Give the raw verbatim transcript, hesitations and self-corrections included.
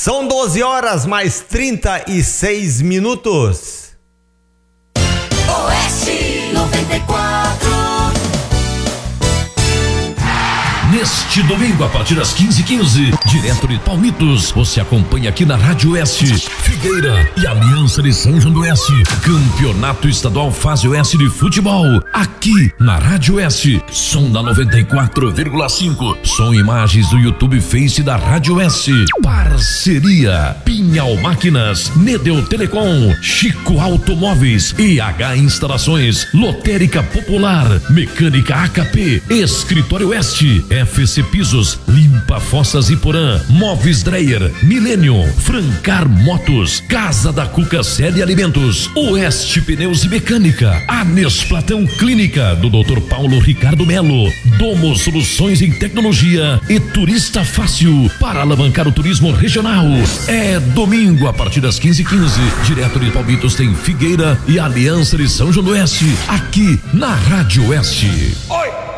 São doze horas mais trinta e seis minutos. Oeste noventa e quatro. Neste domingo, a partir das quinze e quinze, direto de Palmitos, você acompanha aqui na Rádio Oeste, Figueira e Aliança de São João do Oeste, Campeonato Estadual Fase Oeste de Futebol, aqui na Rádio Oeste, som da noventa e quatro vírgula cinco, som e imagens do YouTube Face da Rádio Oeste, parceria, Pinhal Máquinas, Nedel Telecom, Chico Automóveis, E H Instalações, Lotérica Popular, Mecânica A K P, Escritório Oeste, F C Pisos, Limpa Fossas e Porã, Móveis Dreyer, Milênio, Francar Motos, Casa da Cuca Sede Alimentos, Oeste Pneus e Mecânica, Anes Platão Clínica, do doutor Paulo Ricardo Melo, Domo Soluções em Tecnologia e Turista Fácil, para alavancar o turismo regional. É domingo, a partir das quinze e quinze, direto de Palmitos tem Figueira e Aliança de São João do Oeste, aqui na Rádio Oeste. Oi!